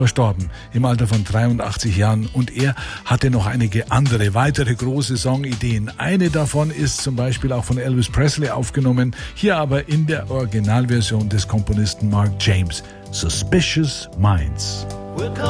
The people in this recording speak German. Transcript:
verstorben im Alter von 83 Jahren, und er hatte noch einige weitere große Songideen. Eine davon ist zum Beispiel auch von Elvis Presley aufgenommen, hier aber in der Originalversion des Komponisten Mark James, Suspicious Minds.